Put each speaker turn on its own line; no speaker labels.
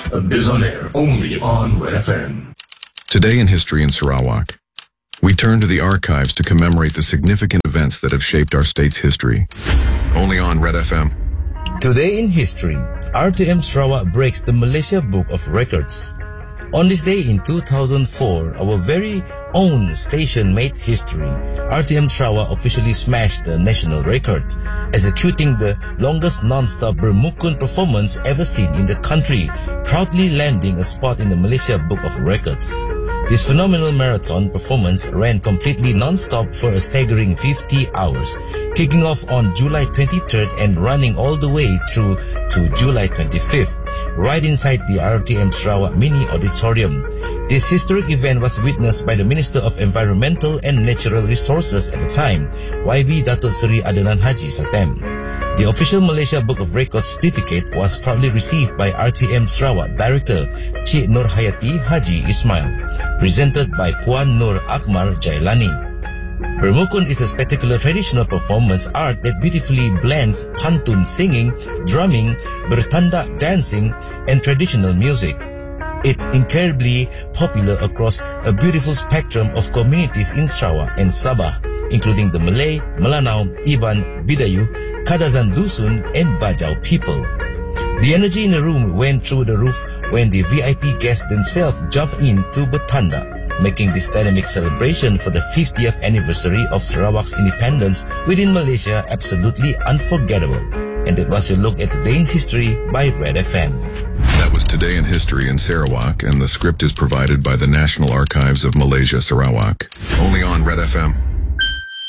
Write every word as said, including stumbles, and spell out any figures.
is on air only on Red F M.
Today in History in Sarawak, we turn to the archives to commemorate the significant events that have shaped our state's history. Only on Red F M.
Today in History, R T M Sarawak breaks the Malaysia Book of Records. On this day in two thousand four, our very own station made history. R T M Sarawak officially smashed the national record, executing the longest non-stop Bermukun performance ever seen in the country, proudly landing a spot in the Malaysia Book of Records. This phenomenal marathon performance ran completely non-stop for a staggering fifty hours, kicking off on July twenty-third and running all the way through to July twenty-fifth, right inside the R T M Sarawak Mini Auditorium. This historic event was witnessed by the Minister of Environmental and Natural Resources at the time, Y B Datuk Seri Adenan Haji Satem. The official Malaysia Book of Records certificate was proudly received by R T M Sarawak Director Cik Nur Hayati Haji Ismail, presented by Puan Nur Akmal Jailani. Bermukun is a spectacular traditional performance art that beautifully blends pantun singing, drumming, bertandak dancing, and traditional music. It's incredibly popular across a beautiful spectrum of communities in Sarawak and Sabah, including the Malay, Melanau, Iban, Bidayu, Kadazan Dusun, and Bajau people. The energy in the room went through the roof when the V I P guests themselves jumped in to bertanda, making this dynamic celebration for the fiftieth anniversary of Sarawak's independence within Malaysia absolutely unforgettable. And that was your look at Today in History by Red F M.
That was Today in History in Sarawak, and the script is provided by the National Archives of Malaysia, Sarawak. Only on Red F M.